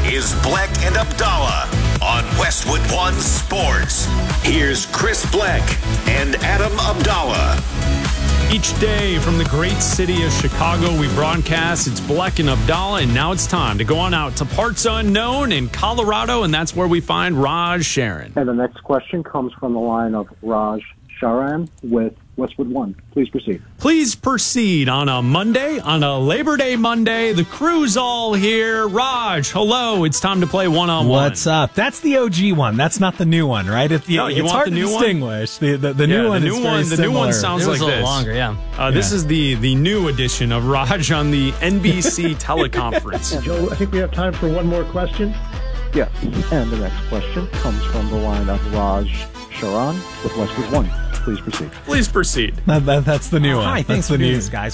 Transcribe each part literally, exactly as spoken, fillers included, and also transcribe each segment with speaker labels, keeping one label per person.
Speaker 1: is Bleck and Abdallah on Westwood One Sports. Here's Chris Bleck and Adam Abdallah.
Speaker 2: Each day from the great city of Chicago, we broadcast. It's Bleck and Abdallah, and now it's time to go on out to parts unknown in Colorado, and that's where we find Raj Sharon.
Speaker 3: And the next question comes from the line of Raj Sharan with Westwood One. Please proceed.
Speaker 2: Please proceed on a Monday, on a Labor Day Monday. The crew's all here. Raj, hello. It's time to play one-on-one.
Speaker 4: What's up? That's the O G one. That's not the new one, right? It,
Speaker 2: no, you
Speaker 4: it's
Speaker 2: want
Speaker 4: hard
Speaker 2: the
Speaker 4: to
Speaker 2: new
Speaker 4: distinguish. The, the, the
Speaker 2: yeah,
Speaker 4: new one
Speaker 2: the
Speaker 4: is
Speaker 2: new
Speaker 4: very
Speaker 2: one. The
Speaker 4: similar.
Speaker 2: new one sounds
Speaker 5: it was
Speaker 2: like
Speaker 5: a little
Speaker 2: this.
Speaker 5: longer, yeah.
Speaker 2: Uh, this
Speaker 4: yeah.
Speaker 2: is the the new edition of Raj on the N B C teleconference.
Speaker 6: Joe, I think we have time for one more question.
Speaker 3: Yes. And the next question comes from the line of Raj Sharan with Westwood One. Please proceed.
Speaker 2: Please proceed.
Speaker 4: That, that, that's the new
Speaker 5: oh,
Speaker 4: one.
Speaker 5: Hi,
Speaker 4: that's
Speaker 5: thanks
Speaker 4: the
Speaker 5: for doing
Speaker 4: new
Speaker 5: this, guys.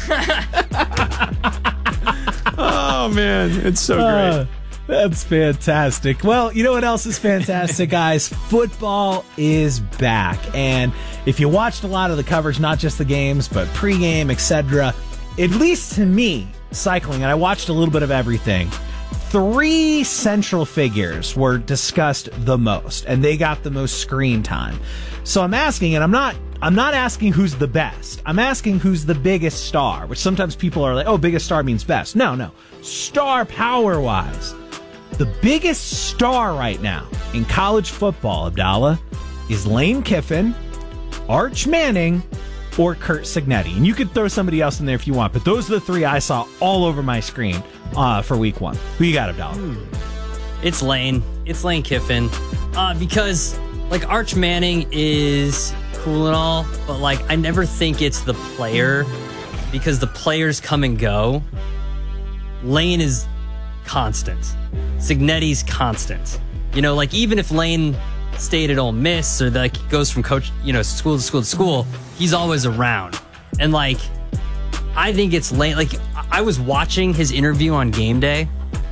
Speaker 2: Oh, man. It's so
Speaker 4: Uh,
Speaker 2: great.
Speaker 4: That's fantastic. Well, you know what else is fantastic, guys? Football is back. And if you watched a lot of the coverage, not just the games, but pregame, et cetera, at least to me, cycling, and I watched a little bit of everything, three central figures were discussed the most, and they got the most screen time. So I'm asking, and I'm not I'm not asking who's the best. I'm asking who's the biggest star, which sometimes people are like, oh, biggest star means best. No, no. Star power-wise. The biggest star right now in college football, Abdallah, is Lane Kiffin, Arch Manning, or Curt Cignetti. And you could throw somebody else in there if you want, but those are the three I saw all over my screen uh, for week one. Who you got, Abdallah?
Speaker 5: Hmm. It's Lane. It's Lane Kiffin. Uh, because, like, Arch Manning is cool and all, but, like, I never think it's the player because the players come and go. Lane is constant. Cignetti's constant. You know, like, even if Lane stayed at Ole Miss or, like, goes from coach, you know, school to school to school, he's always around. And, like, I think it's Lane. Like, I was watching his interview on game day.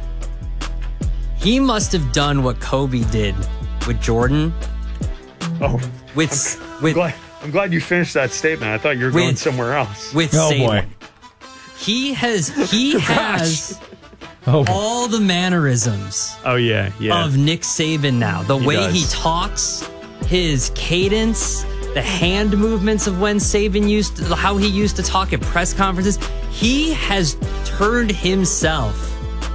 Speaker 5: He must have done what Kobe did with Jordan.
Speaker 2: Oh,
Speaker 5: with
Speaker 2: I'm,
Speaker 5: with
Speaker 2: I'm glad, I'm glad you finished that statement. I thought you were
Speaker 5: with,
Speaker 2: going somewhere else.
Speaker 5: With
Speaker 4: oh
Speaker 5: Saban.
Speaker 4: boy,
Speaker 5: he has he has
Speaker 4: oh,
Speaker 5: all the mannerisms
Speaker 2: Oh yeah, yeah.
Speaker 5: of Nick Saban now. The
Speaker 2: He
Speaker 5: way
Speaker 2: does.
Speaker 5: he talks, his cadence, the hand movements of when Saban used to, how he used to talk at press conferences. He has turned himself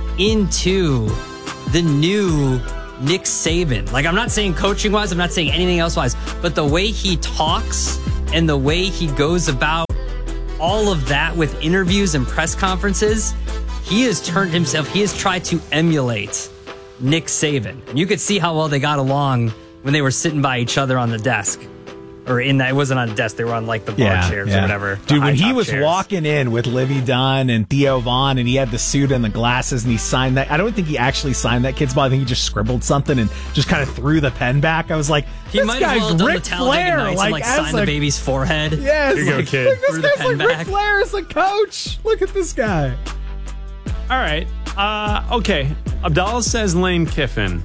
Speaker 5: into the new Nick Saban. Like, I'm not saying coaching wise, I'm not saying anything else wise, but the way he talks and the way he goes about all of that with interviews and press conferences, he has turned himself, he has tried to emulate Nick Saban. And you could see how well they got along when they were sitting by each other on the desk. Or in that, it wasn't on a desk, they were on like the bar
Speaker 4: yeah,
Speaker 5: chairs
Speaker 4: yeah.
Speaker 5: or whatever. the
Speaker 4: Dude, when he
Speaker 5: high-top
Speaker 4: was
Speaker 5: chairs.
Speaker 4: walking in with Livy Dunn and Theo Vaughn, and he had the suit and the glasses, and he signed that. I don't think he actually signed that kid's ball. I think he just scribbled something and just kind of threw the pen back. I was like,
Speaker 5: He
Speaker 4: this
Speaker 5: might
Speaker 4: guy's
Speaker 5: as well have done
Speaker 4: Ric
Speaker 5: the Talladega
Speaker 4: Flair.
Speaker 5: Nights
Speaker 4: like,
Speaker 5: and like
Speaker 4: as
Speaker 5: sign
Speaker 4: a-
Speaker 5: the baby's forehead.
Speaker 4: Yes,
Speaker 2: Here you go,
Speaker 4: like,
Speaker 2: kid.
Speaker 4: Like, this
Speaker 5: Threw the
Speaker 4: guy's
Speaker 5: pen
Speaker 4: like Ric
Speaker 5: back.
Speaker 4: Flair as a coach. Look at this guy.
Speaker 2: All right. Uh, okay. Abdallah says Lane Kiffin.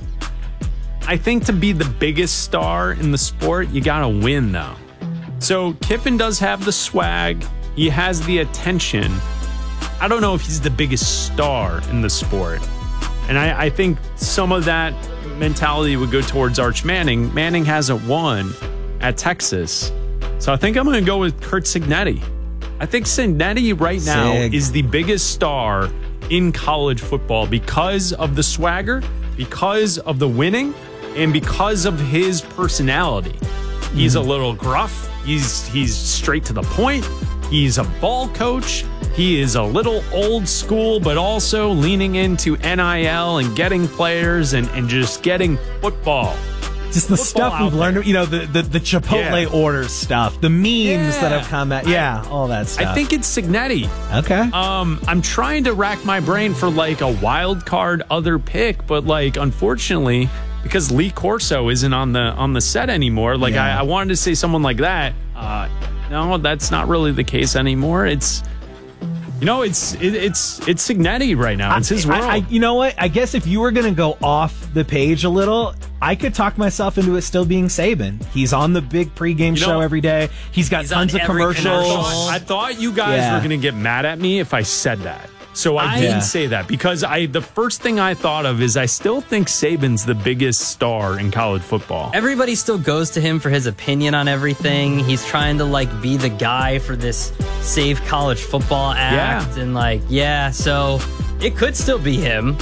Speaker 2: I think to be the biggest star in the sport, you got to win, though. So Kiffin does have the swag. He has the attention. I don't know if he's the biggest star in the sport. And I, I think some of that mentality would go towards Arch Manning. Manning hasn't won at Texas. So I think I'm going to go with Curt Cignetti. I think Cignetti right now
Speaker 4: Sig.
Speaker 2: is the biggest star in college football because of the swagger, because of the winning, and because of his personality. He's a little gruff. He's he's straight to the point. He's a ball coach. He is a little old school, but also leaning into N I L and getting players and, and just getting football.
Speaker 4: Just the
Speaker 2: Football
Speaker 4: stuff
Speaker 2: out
Speaker 4: we've learned,
Speaker 2: there.
Speaker 4: you know, the, the, the Chipotle
Speaker 2: Yeah.
Speaker 4: orders stuff, the memes
Speaker 2: Yeah.
Speaker 4: that have come out. Yeah, all that stuff.
Speaker 2: I think it's Cignetti.
Speaker 4: Okay.
Speaker 2: Um, I'm trying to rack my brain for like a wild card other pick, but like unfortunately, because Lee Corso isn't on the on the set anymore, like
Speaker 4: Yeah.
Speaker 2: I, I wanted to say someone like that. Uh, no, that's not really the case anymore. It's you know, it's it, it's it's Cignetti right now. It's his
Speaker 4: I-
Speaker 2: world.
Speaker 4: I, you know what? I guess if you were going to go off the page a little, I could talk myself into it still being Saban. He's on the big pregame
Speaker 2: You know-
Speaker 4: show every day. He's got
Speaker 5: He's
Speaker 4: tons
Speaker 5: on
Speaker 4: of
Speaker 5: every
Speaker 4: commercials.
Speaker 5: commercial.
Speaker 2: I thought you guys
Speaker 4: Yeah.
Speaker 2: were going to get mad at me if I said that. So I,
Speaker 5: I-
Speaker 2: didn't
Speaker 4: Yeah.
Speaker 2: say that because I the first thing I thought of is I still think Saban's the biggest star in college football.
Speaker 5: Everybody still goes to him for his opinion on everything. He's trying to like be the guy for this Save College Football Act.
Speaker 2: Yeah.
Speaker 5: And like, yeah, so it could still be him.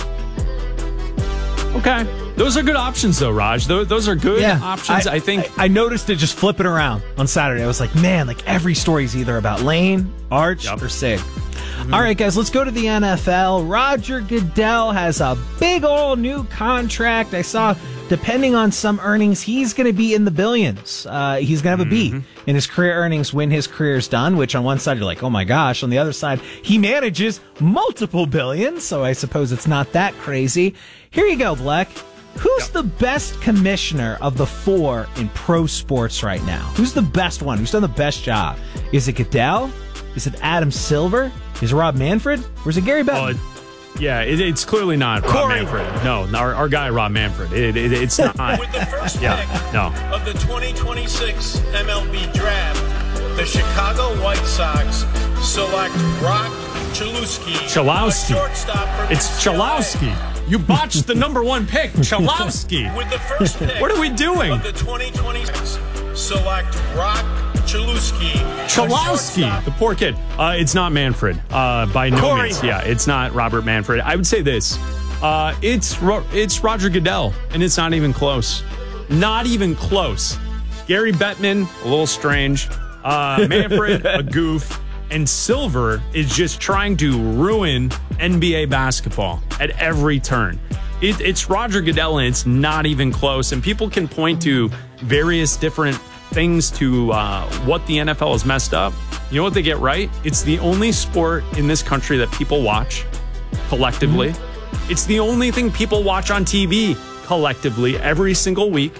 Speaker 2: Okay. Those are good options, though, Raj. Those, those are good
Speaker 4: Yeah,
Speaker 2: options. I, think.
Speaker 4: I, I noticed it just flipping around on Saturday. I was like, man, like every story's either about Lane, Arch,
Speaker 2: Yep.
Speaker 4: or Sig. All right, guys, let's go to the N F L. Roger Goodell has a big old new contract. I saw, depending on some earnings, he's going to be in the billions. Uh, he's going to have a beat in his career earnings when his career's done, which on one side you're like, oh my gosh. On the other side, he manages multiple billions, so I suppose it's not that crazy. Here you go, Bleck. Who's the best commissioner of the four in pro sports right now? Who's the best one? Who's done the best job? Is it Goodell? Is it Adam Silver? Is it Rob Manfred? Or is it Gary
Speaker 2: Well,
Speaker 4: Bettman?
Speaker 2: it- yeah, it, it's clearly not Rob
Speaker 7: Corey.
Speaker 2: Manfred. No, our, our guy Rob Manfred. It, it, it's not.
Speaker 7: With the first
Speaker 2: Yeah,
Speaker 7: pick
Speaker 2: no.
Speaker 7: of the twenty twenty-six M L B Draft, the Chicago White Sox select Rock Chalowski.
Speaker 2: Chalowski.
Speaker 7: a shortstop from
Speaker 2: It's
Speaker 7: U C L A.
Speaker 2: Chalowski. You botched the number one pick, Chalowski.
Speaker 7: With the first pick
Speaker 2: What are we doing?
Speaker 7: of the twenty twenty-six, select Rock Chalowski. a
Speaker 2: Chalowski,
Speaker 7: shortstop
Speaker 2: the poor kid. Uh, it's not Manfred. Uh, by no
Speaker 7: Corey.
Speaker 2: means. Yeah, it's not Robert Manfred. I would say this. Uh, it's Ro- it's Roger Goodell, and it's not even close. Not even close. Gary Bettman, a little strange. Uh, Manfred, a goof. And Silver is just trying to ruin N B A basketball at every turn. It, it's Roger Goodell, and it's not even close. And people can point to various different things to uh, what the N F L has messed up. You know what they get right? It's the only sport in this country that people watch collectively. Mm-hmm. It's the only thing people watch on T V collectively every single week.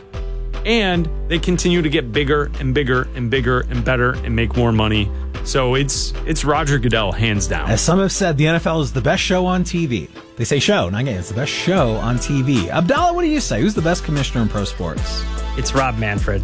Speaker 2: And they continue to get bigger and bigger and bigger and better and make more money. So it's it's Roger Goodell, hands down.
Speaker 4: As some have said, the N F L is the best show on T V. They say show, not game. It's the best show on T V. Abdallah, what do you say? Who's the best commissioner in pro sports?
Speaker 5: It's Rob Manfred.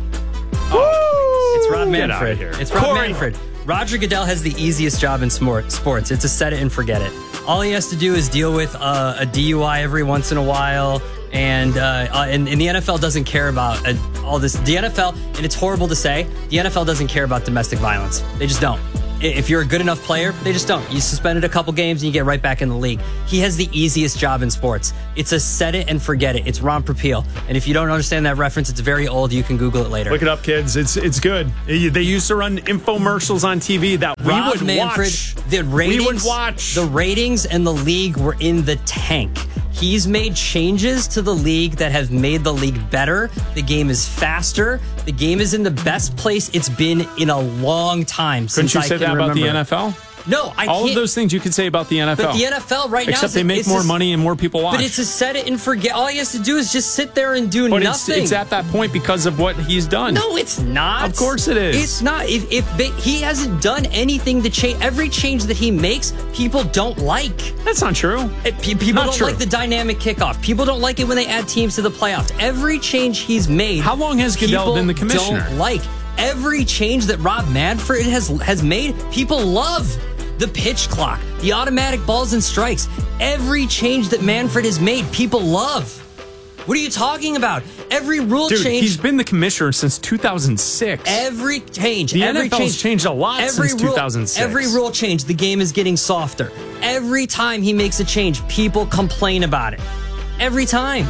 Speaker 2: Oh,
Speaker 5: It's Rob
Speaker 2: Get
Speaker 5: Manfred.
Speaker 2: outta here.
Speaker 5: It's Rob
Speaker 7: Corey.
Speaker 5: Manfred. Roger Goodell has the easiest job in smart sports. It's a set it and forget it. All he has to do is deal with uh, a D U I every once in a while, and uh, uh, and, and the N F L doesn't care about uh, all this. The N F L, and it's horrible to say, the N F L doesn't care about domestic violence. They just don't. I- If you're a good enough player, they just don't. You suspended a couple games and you get right back in the league. He has the easiest job in sports. It's a set it and forget it. It's Ron Perpeal. And if you don't understand that reference, it's very old. You can Google it later.
Speaker 2: Look it up, kids. It's it's good. They used to run infomercials on T V that we
Speaker 5: Rob
Speaker 2: would
Speaker 5: Manfred,
Speaker 2: watch.
Speaker 5: the ratings,
Speaker 2: we would watch.
Speaker 5: The ratings and the league were in the tank. He's made changes to the league that have made the league better. The game is faster. The game is in the best place it's been in a long time.
Speaker 2: Couldn't
Speaker 5: since
Speaker 2: you
Speaker 5: I
Speaker 2: say
Speaker 5: can
Speaker 2: that about the
Speaker 5: remember.
Speaker 2: N F L?
Speaker 5: No, I
Speaker 2: All
Speaker 5: can't.
Speaker 2: of those things you could say about the N F L.
Speaker 5: But the N F L right now,
Speaker 2: Except they make
Speaker 5: it's
Speaker 2: more
Speaker 5: a-
Speaker 2: money and more people watch.
Speaker 5: But it's a set it and forget. All he has to do is just sit there and do
Speaker 2: But it's,
Speaker 5: nothing.
Speaker 2: it's at that point because of what he's done.
Speaker 5: No, it's not.
Speaker 2: Of course it is.
Speaker 5: It's not. If, if they, he hasn't done anything to change, every change that he makes, people don't like.
Speaker 2: That's not true.
Speaker 5: It, pe- people
Speaker 2: Not
Speaker 5: don't
Speaker 2: true.
Speaker 5: like the dynamic kickoff. People don't like it when they add teams to the playoffs. Every change he's made.
Speaker 2: How long has Goodell
Speaker 5: people
Speaker 2: been the commissioner?
Speaker 5: Don't like every change that Rob Manfred has has made. People love the pitch clock, the automatic balls and strikes. Every change that Manfred has made, people love. What are you talking about? Every rule
Speaker 2: Dude,
Speaker 5: change.
Speaker 2: he's been the commissioner since two thousand six.
Speaker 5: Every change,
Speaker 2: The
Speaker 5: every
Speaker 2: N F L's
Speaker 5: change,
Speaker 2: changed a lot
Speaker 5: every
Speaker 2: since
Speaker 5: rule,
Speaker 2: two thousand six.
Speaker 5: Every rule change, the game is getting softer. Every time he makes a change, people complain about it. Every time.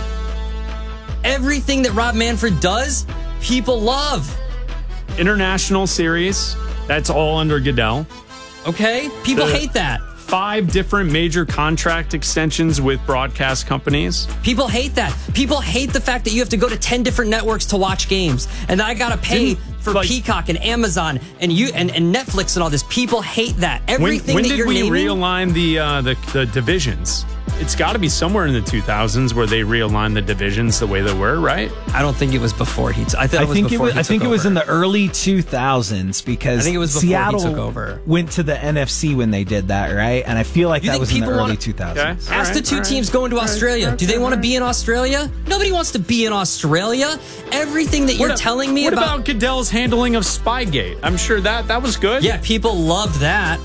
Speaker 5: Everything that Rob Manfred does, people love.
Speaker 2: International series, that's all under Goodell.
Speaker 5: Okay? People
Speaker 2: The-
Speaker 5: hate that.
Speaker 2: Five different major contract extensions with broadcast companies.
Speaker 5: People hate that. People hate the fact that you have to go to ten different networks to watch games, and that I gotta pay
Speaker 2: Didn't,
Speaker 5: for
Speaker 2: like-
Speaker 5: Peacock and Amazon and you and, and Netflix and all this. People hate that.
Speaker 2: When,
Speaker 5: Everything
Speaker 2: when
Speaker 5: that
Speaker 2: did
Speaker 5: you're
Speaker 2: we
Speaker 5: naming,
Speaker 2: realign the, uh, the the divisions? It's got to be somewhere in the two thousands where they realigned the divisions the way they were, right?
Speaker 5: I don't think it was before he. T- I, thought
Speaker 4: I
Speaker 5: it was
Speaker 4: think it
Speaker 5: before
Speaker 4: was.
Speaker 5: he
Speaker 4: I think
Speaker 5: took
Speaker 4: it was
Speaker 5: over.
Speaker 4: in the early two thousands because
Speaker 5: I think it was before he
Speaker 4: Seattle
Speaker 5: took over.
Speaker 4: went to the N F C when they did that, right? And I feel like
Speaker 5: You
Speaker 4: that
Speaker 5: think
Speaker 4: was in the
Speaker 5: people
Speaker 4: early
Speaker 5: wanna-
Speaker 4: two thousands.
Speaker 2: Okay.
Speaker 5: Ask
Speaker 2: All
Speaker 5: the
Speaker 2: right,
Speaker 5: two
Speaker 2: all right.
Speaker 5: teams going to
Speaker 2: All right,
Speaker 5: Australia.
Speaker 2: all right,
Speaker 5: Do they
Speaker 2: all
Speaker 5: want to
Speaker 2: right.
Speaker 5: be in Australia? Nobody wants to be in Australia. Everything that you're
Speaker 2: What-
Speaker 5: telling me
Speaker 2: what
Speaker 5: about,
Speaker 2: about Goodell's handling of Spygate? I'm sure that that was good.
Speaker 5: yeah, people loved that.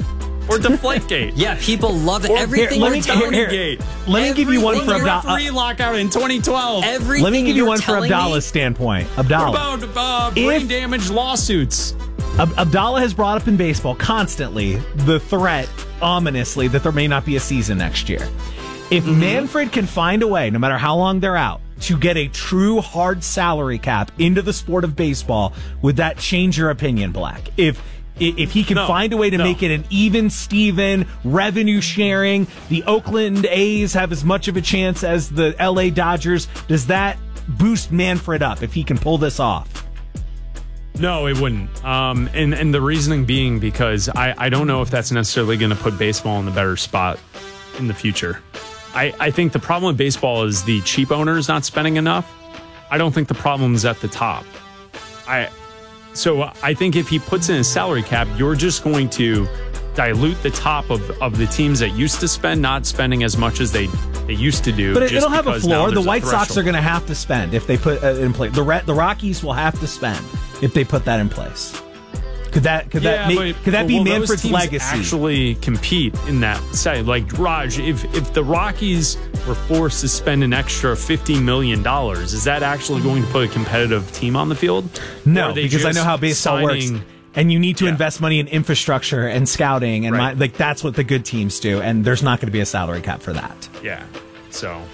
Speaker 2: or Deflategate.
Speaker 5: Yeah, people love
Speaker 2: Or
Speaker 5: everything.
Speaker 4: let
Speaker 5: we're
Speaker 4: me-
Speaker 5: telling
Speaker 4: here-
Speaker 5: you.
Speaker 2: Towniegate.
Speaker 4: Let me give you one
Speaker 5: Everything
Speaker 4: for
Speaker 5: you're
Speaker 4: Abdallah.
Speaker 2: Referee lockout in twenty twelve.
Speaker 5: Everything
Speaker 4: Let me give you
Speaker 5: you're
Speaker 4: one for
Speaker 5: telling me-
Speaker 4: Abdallah's standpoint.
Speaker 2: What
Speaker 4: Abdallah.
Speaker 2: about uh, brain
Speaker 4: If-
Speaker 2: damage lawsuits?
Speaker 4: Ab- Abdallah has brought up in baseball constantly the threat, ominously, that there may not be a season next year. If
Speaker 2: Mm-hmm.
Speaker 4: Manfred can find a way, no matter how long they're out, to get a true hard salary cap into the sport of baseball, would that change your opinion, Black? If if he can
Speaker 2: No,
Speaker 4: find a way to
Speaker 2: no.
Speaker 4: make it an even Steven revenue sharing, the Oakland A's have as much of a chance as the L A Dodgers, does that boost Manfred up if he can pull this off?
Speaker 2: No, it wouldn't. Um, and, and the reasoning being because I, I don't know if that's necessarily going to put baseball in the better spot in the future. I, I think the problem with baseball is the cheap owners not spending enough. I don't think the problem is at the top. I so I think if he puts in a salary cap, you're just going to dilute the top of, of the teams that used to spend, not spending as much as they, they used to do.
Speaker 4: But it,
Speaker 2: just
Speaker 4: it'll have a
Speaker 2: because now
Speaker 4: floor. The
Speaker 2: there's a
Speaker 4: White Sox
Speaker 2: threshold.
Speaker 4: are going to have to spend if they put uh, in place. The Re- the Rockies will have to spend if they put that in place. Could that could that
Speaker 2: Yeah,
Speaker 4: make,
Speaker 2: but-
Speaker 4: could that
Speaker 2: but
Speaker 4: be
Speaker 2: will those
Speaker 4: Manfred's
Speaker 2: teams
Speaker 4: legacy?
Speaker 2: Actually compete in that side, like Raj. If if the Rockies were forced to spend an extra fifty million dollars, is that actually going to put a competitive team on the field? Or
Speaker 4: No,
Speaker 2: are they
Speaker 4: because I know
Speaker 2: just
Speaker 4: how baseball
Speaker 2: signing-
Speaker 4: works. And you need to
Speaker 2: Yeah.
Speaker 4: invest money in infrastructure and scouting, and
Speaker 2: Right.
Speaker 4: my, like that's what the good teams do. And there's not going to be a salary cap for that.
Speaker 2: Yeah. So, all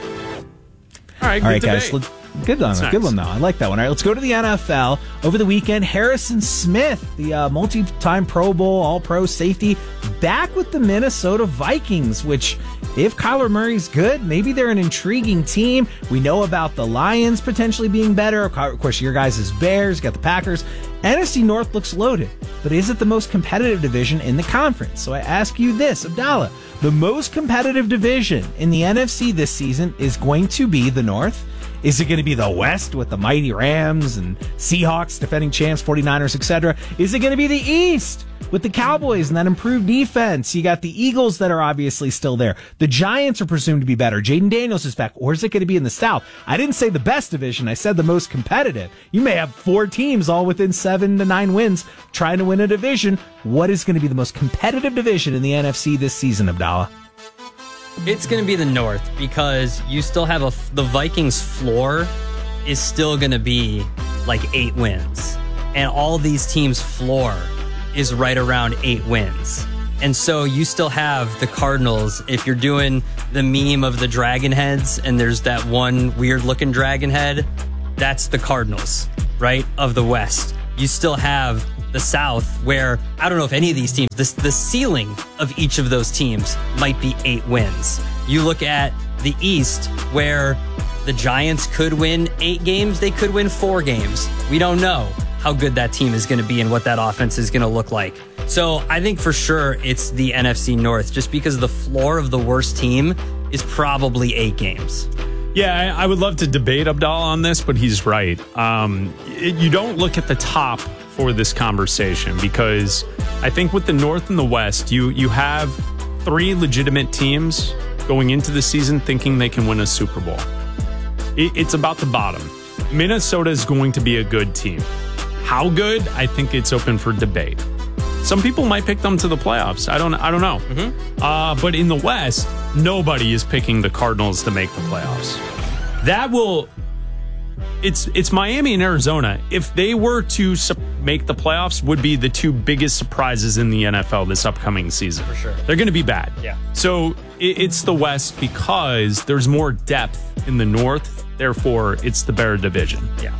Speaker 2: right, good
Speaker 4: All right,
Speaker 2: debate.
Speaker 4: guys. Let, good one.
Speaker 2: That's
Speaker 4: Good
Speaker 2: nice.
Speaker 4: one, though. I like that one. All right, let's go to the N F L. Over the weekend, Harrison Smith, the uh, multi-time Pro Bowl, All-Pro safety, back with the Minnesota Vikings, which, if Kyler Murray's good, maybe they're an intriguing team. We know about the Lions potentially being better. Of course, your guys is Bears, got the Packers. N F C North looks loaded, but is it the most competitive division in the conference? So I ask you this, Abdallah, the most competitive division in the N F C this season is going to be the North. Is it going to be the West with the mighty Rams and Seahawks, defending champs, forty-niners, et cetera? Is it going to be the East with the Cowboys and that improved defense? You got the Eagles that are obviously still there. The Giants are presumed to be better. Jaden Daniels is back. Or is it going to be in the South? I didn't say the best division. I said the most competitive. You may have four teams all within seven to nine wins trying to win a division. What is going to be the most competitive division in the N F C this season, Abdallah?
Speaker 5: It's going to be the North because you still have a the Vikings floor is still going to be like eight wins, and all these teams' floor is right around eight wins. And so you still have the Cardinals. If you're doing the meme of the dragon heads, and there's that one weird looking dragon head, that's the Cardinals, right, of the West. You still have the South, where I don't know if any of these teams, this, the ceiling of each of those teams might be eight wins. You look at the East, where the Giants could win eight games, they could win four games. We don't know how good that team is going to be and what that offense is going to look like. So I think for sure it's the N F C North, just because the floor of the worst team is probably eight games.
Speaker 2: Yeah, I, I would love to debate Abdallah on this, but he's right. Um, it, you don't look at the top for this conversation because I think with the North and the West, you you have three legitimate teams going into the season thinking they can win a Super Bowl. It, it's about the bottom. Minnesota is going to be a good team. How good? I think it's open for debate. Some people might pick them to the playoffs. I don't. I don't know. Mm-hmm. Uh, but in the West, nobody is picking the Cardinals to make the playoffs. That will. It's it's Miami and Arizona. If they were to su- make the playoffs, would be the two biggest surprises in the N F L this upcoming season. For
Speaker 5: sure.
Speaker 2: They're going to be bad.
Speaker 5: Yeah.
Speaker 2: So it, it's the West because there's more depth in the North. Therefore, it's the better division.
Speaker 5: Yeah.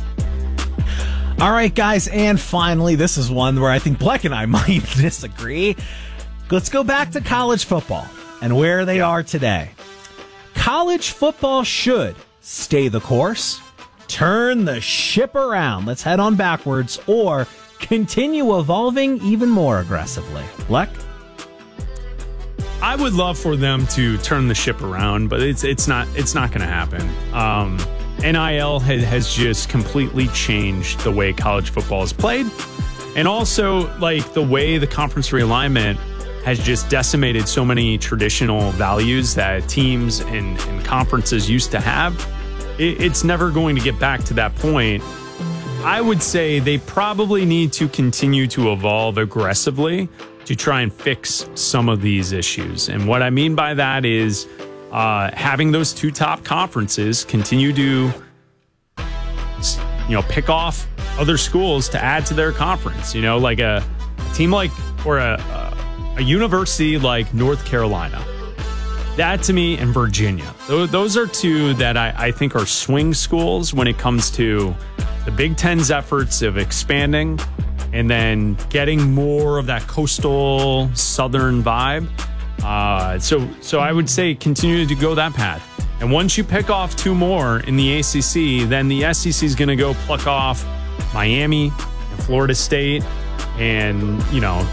Speaker 4: All right, guys, and finally, this is one where I think Bleck and I might disagree. Let's go back to college football and where they are today. College football should stay the course, turn the ship around, let's head on backwards, or continue evolving even more aggressively. Bleck?
Speaker 2: I would love for them to turn the ship around, but it's it's not it's not going to happen. Um, N I L ha- has just completely changed the way college football is played, and also like the way the conference realignment has just decimated so many traditional values that teams and, and conferences used to have. It, it's never going to get back to that point. I would say they probably need to continue to evolve aggressively, to try and fix some of these issues. And what I mean by that is uh, having those two top conferences continue to, you know, pick off other schools to add to their conference. You know, like a, a team like, or a, a, a university like North Carolina. That to me, and Virginia. Those, those are two that I, I think are swing schools when it comes to the Big Ten's efforts of expanding and then getting more of that coastal southern vibe. Uh, so, so I would say continue to go that path. And once you pick off two more in the A C C, then the S E C is going to go pluck off Miami and Florida State, and you know,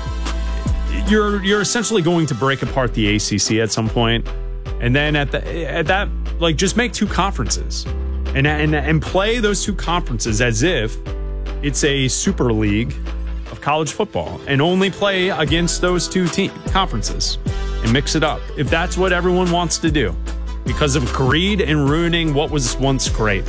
Speaker 2: you're you're essentially going to break apart the A C C at some point, and then at the at that like just make two conferences, and and and play those two conferences as if it's a super league of college football, and only play against those two team conferences and mix it up if that's what everyone wants to do, because of greed and ruining what was once great.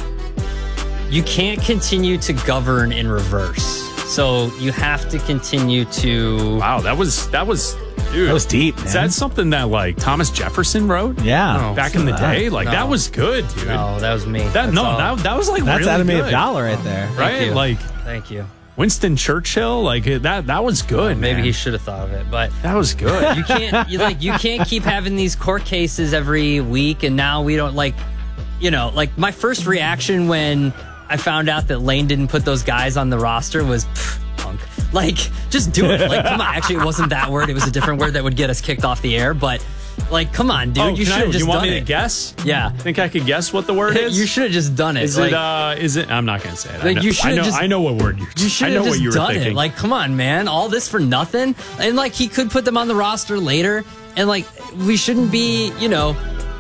Speaker 5: You can't continue to govern in reverse. So you have to continue to.
Speaker 2: Wow, that was that was dude.
Speaker 4: That was deep, man.
Speaker 2: Is that something that like Thomas Jefferson wrote?
Speaker 4: Yeah,
Speaker 5: No.
Speaker 2: back in the day, like
Speaker 5: No.
Speaker 2: that was good, dude.
Speaker 5: No, that was me.
Speaker 2: that
Speaker 5: That's
Speaker 2: no,
Speaker 5: all.
Speaker 2: that that was like
Speaker 4: That's
Speaker 2: really
Speaker 4: Adam
Speaker 2: good.
Speaker 4: Abdallah right there.
Speaker 2: right?
Speaker 5: you.
Speaker 2: Like
Speaker 5: Thank you.
Speaker 2: Winston Churchill, like that. That was good.
Speaker 5: Maybe
Speaker 2: man.
Speaker 5: he should have thought of it, but
Speaker 2: That was good.
Speaker 5: you can't. You like you can't keep having these court cases every week, and now we don't like. You know, like my first reaction when I found out that Lane didn't put those guys on the roster was pff, punk. Like, just do it. Like, come on. Actually, it wasn't that word. It was a different word that would get us kicked off the air. But, like, come on, dude.
Speaker 2: oh,
Speaker 5: you
Speaker 2: can I-
Speaker 5: should have just
Speaker 2: you want
Speaker 5: done
Speaker 2: me
Speaker 5: it.
Speaker 2: to guess?
Speaker 5: Yeah.
Speaker 2: Think I could guess what the word is?
Speaker 5: You should have just done it.
Speaker 2: Is
Speaker 5: like,
Speaker 2: it? Uh, is it? I'm not gonna say it. I
Speaker 5: Like,
Speaker 2: know,
Speaker 5: you
Speaker 2: I
Speaker 5: should've
Speaker 2: know.
Speaker 5: just-
Speaker 2: I know what word you're.
Speaker 5: You should
Speaker 2: I know
Speaker 5: have
Speaker 2: what
Speaker 5: just
Speaker 2: you were
Speaker 5: done
Speaker 2: thinking.
Speaker 5: it. Like, come on, man. All this for nothing. And, like, he could put them on the roster later. And, like, we shouldn't be, you know,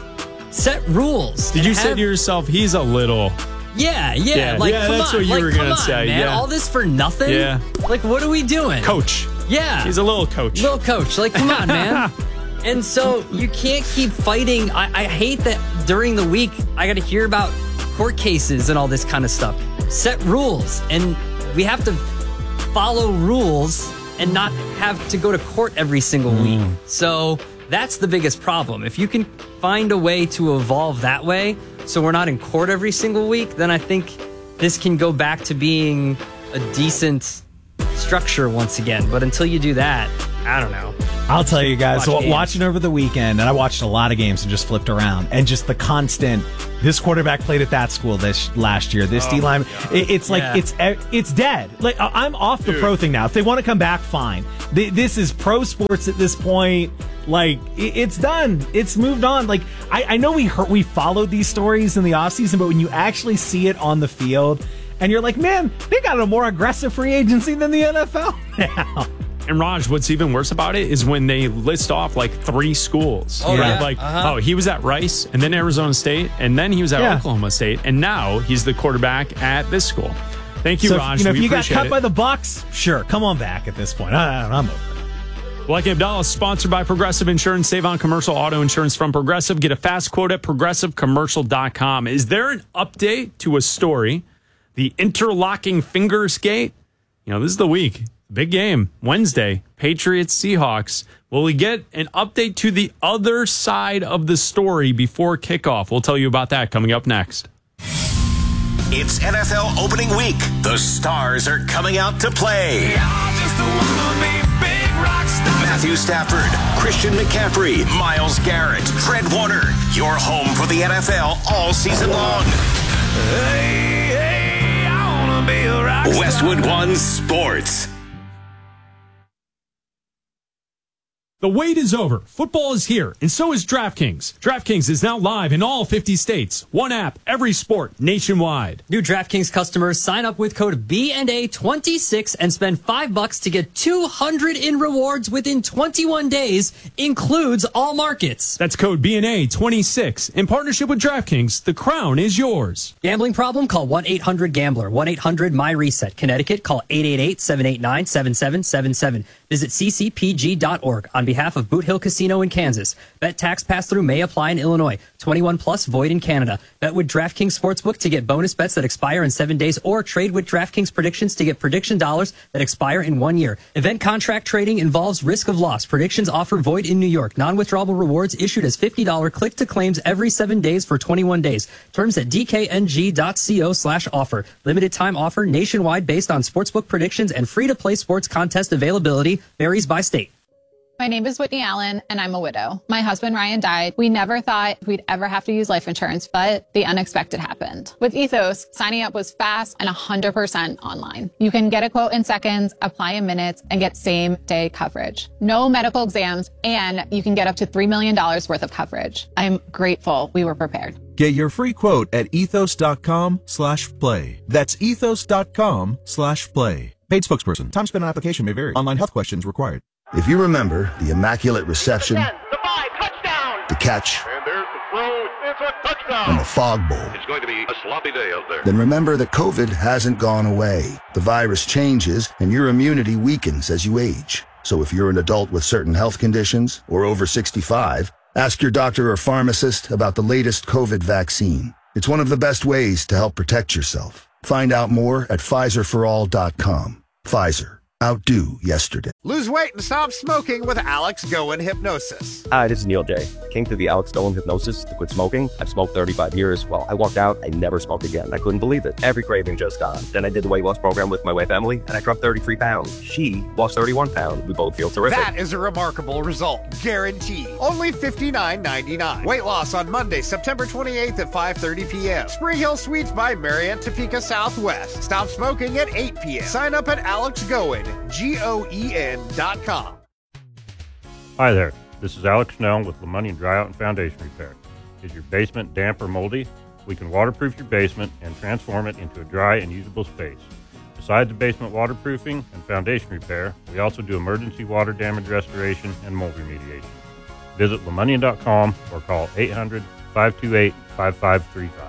Speaker 5: set rules.
Speaker 2: Did
Speaker 5: and
Speaker 2: you say
Speaker 5: have-
Speaker 2: to yourself, he's a little?
Speaker 5: Yeah, yeah.
Speaker 2: Yeah,
Speaker 5: like,
Speaker 2: yeah,
Speaker 5: come
Speaker 2: that's
Speaker 5: on.
Speaker 2: what you
Speaker 5: like,
Speaker 2: were
Speaker 5: come
Speaker 2: gonna
Speaker 5: on,
Speaker 2: say,
Speaker 5: man.
Speaker 2: yeah.
Speaker 5: All this for nothing?
Speaker 2: Yeah.
Speaker 5: Like, what are we doing?
Speaker 2: Coach.
Speaker 5: Yeah.
Speaker 2: He's a little coach.
Speaker 5: Little coach. Like, come on, man. And so you can't keep fighting. I, I hate that during the week I got to hear about court cases and all this kind of stuff. Set rules. And we have to follow rules and not have to go to court every single week. So that's the biggest problem. If you can find a way to evolve that way so we're not in court every single week, then I think this can go back to being a decent structure once again. But until you do that, I don't know.
Speaker 4: I'll tell you guys,
Speaker 5: Watch
Speaker 4: so
Speaker 5: games.
Speaker 4: watching over the weekend, and I watched a lot of games and just flipped around, and just the constant. This quarterback played at that school this last year. This D line, it, it's like
Speaker 5: Yeah.
Speaker 4: it's it's dead. Like I- I'm off the pro thing now. If they want to come back, fine. Th- This is pro sports at this point. Like it- it's done. It's moved on. Like I, I know we heard, we followed these stories in the offseason, but when you actually see it on the field, and you're like, man, they got a more aggressive free agency than the N F L now.
Speaker 2: And Raj, what's even worse about it is when they list off like three schools.
Speaker 5: Oh,
Speaker 2: Right?
Speaker 5: yeah.
Speaker 2: Like,
Speaker 5: Uh-huh.
Speaker 2: oh, he was at Rice, and then Arizona State, and then he was at
Speaker 4: Yeah.
Speaker 2: Oklahoma State, and now he's the quarterback at this school. Thank you,
Speaker 4: So
Speaker 2: Raj.
Speaker 4: if, you know,
Speaker 2: we
Speaker 4: if you got
Speaker 2: appreciate
Speaker 4: cut
Speaker 2: it.
Speaker 4: by the Bucks, sure, come on back at this point. I, I'm over it.
Speaker 2: Black and Abdallah is sponsored by Progressive Insurance. Save on commercial auto insurance from Progressive. Get a fast quote at progressive commercial dot com. Is there an update to a story? The interlocking finger skate? You know, this is the week. Big game. Wednesday. Patriots, Seahawks. Will we get an update to the other side of the story before kickoff? We'll tell you about that coming up next.
Speaker 1: It's N F L opening week. The stars are coming out to play. Matthew Stafford, Christian McCaffrey, Myles Garrett, Fred Warner. Your home for the N F L all season long. Westwood One Sports.
Speaker 2: The wait is over. Football is here, and so is DraftKings. DraftKings is now live in all fifty states. One app, every sport, nationwide.
Speaker 5: New DraftKings customers sign up with code B N A twenty-six and spend five bucks to get two hundred in rewards within twenty-one days. Includes all markets.
Speaker 2: That's code B N A twenty-six. In partnership with DraftKings, the crown is yours.
Speaker 5: Gambling problem? Call one eight hundred gambler. one eight hundred my reset. Connecticut, call eight eight eight, seven eight nine, seven seven seven seven. Visit c c p g dot org. On behalf behalf of Boot Hill Casino in Kansas. Bet tax pass-through may apply in Illinois. twenty-one plus void in Canada. Bet with DraftKings Sportsbook to get bonus bets that expire in seven days or trade with DraftKings Predictions to get prediction dollars that expire in one year. Event contract trading involves risk of loss. Predictions offer void in New York. Non-withdrawable rewards issued as fifty dollars click-to-claims every seven days for twenty-one days. Terms at dkng.co slash offer. Limited time offer nationwide based on sportsbook predictions and free-to-play sports contest availability varies by state.
Speaker 8: My name is Whitney Allen, and I'm a widow. My husband, Ryan, died. We never thought we'd ever have to use life insurance, but the unexpected happened. With Ethos, signing up was fast and one hundred percent online. You can get a quote in seconds, apply in minutes, and get same-day coverage. No medical exams, and you can get up to three million dollars worth of coverage. I'm grateful we were prepared.
Speaker 9: Get your free quote at ethos.com slash play. That's ethos.com slash play. Paid spokesperson. Time spent on application may vary. Online health questions required.
Speaker 10: If you remember the immaculate reception,
Speaker 7: The five, touchdown!
Speaker 10: the catch,
Speaker 7: And there's the throw. It's a touchdown!
Speaker 10: and the fog bowl,
Speaker 7: It's going to be a sloppy day out there.
Speaker 10: then remember that COVID hasn't gone away. The virus changes and your immunity weakens as you age. So if you're an adult with certain health conditions or over sixty-five, ask your doctor or pharmacist about the latest COVID vaccine. It's one of the best ways to help protect yourself. Find out more at Pfizer for all dot com. Pfizer. Outdo yesterday.
Speaker 11: Lose weight and stop smoking with Alex Goen Hypnosis.
Speaker 12: Hi, this is Neil J. Came through the Alex Goen Hypnosis to quit smoking. I've smoked thirty-five years. Well, I walked out, I never smoked again. I couldn't believe it. Every craving just gone. Then I did the weight loss program with my wife, Emily, and I dropped thirty-three pounds. She lost thirty-one pounds. We both feel terrific.
Speaker 11: That is a remarkable result. Guaranteed. Only fifty-nine ninety-nine. Weight loss on Monday, September twenty-eighth at five thirty p.m. Spring Hill Suites by Marriott Topeka Southwest. Stop smoking at eight p.m. Sign up at Alex Goen, G O E N dot com.
Speaker 13: Hi there, this is Alex Snell with LeMoney Dryout and Foundation Repair. Is your basement damp or moldy? We can waterproof your basement and transform it into a dry and usable space. Besides the basement waterproofing and foundation repair, we also do emergency water damage restoration and mold remediation. Visit lemonnian dot com or call eight hundred, five two eight, five five three five.